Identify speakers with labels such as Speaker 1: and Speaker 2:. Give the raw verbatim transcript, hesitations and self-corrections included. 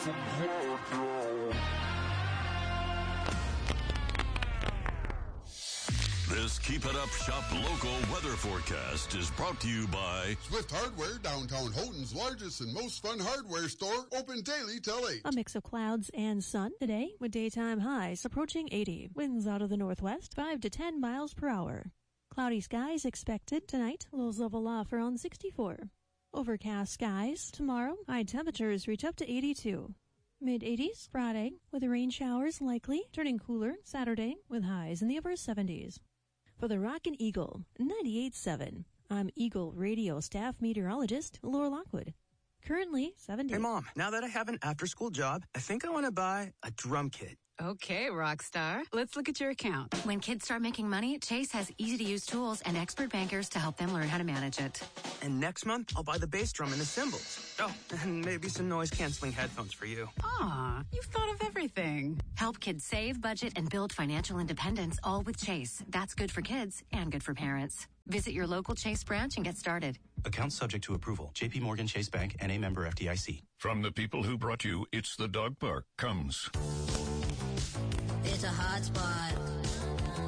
Speaker 1: This Keep It Up Shop local weather forecast is brought to you by
Speaker 2: Swift Hardware, downtown Houghton's largest and most fun hardware store, open daily till eight.
Speaker 3: A mix of clouds and sun today with daytime highs approaching eighty. Winds out of the northwest, five to ten miles per hour. Cloudy skies expected tonight. Lows level off around sixty-four. Overcast skies tomorrow. High temperatures reach up to eighty-two. mid-eighties Friday with rain showers likely. Turning cooler Saturday with highs in the upper seventies. For the Rockin' Eagle ninety-eight point seven, I'm Eagle Radio staff meteorologist Laura Lockwood. Currently seventy.
Speaker 4: Hey, Mom, now that I have an after-school job, I think I want to buy a drum kit.
Speaker 5: Okay, Rockstar. Let's look at your account.
Speaker 6: When kids start making money, Chase has easy-to-use tools and expert bankers to help them learn how to manage it.
Speaker 4: And next month, I'll buy the bass drum and the cymbals. Oh, and maybe some noise-canceling headphones for you.
Speaker 5: Aw, you've thought of everything.
Speaker 6: Help kids save, budget, and build financial independence, all with Chase. That's good for kids and good for parents. Visit your local Chase branch and get started.
Speaker 7: Account subject to approval. J P Morgan Chase Bank, N A member F D I C.
Speaker 1: From the people who brought you It's the Dog Park comes.
Speaker 8: It's a hot spot.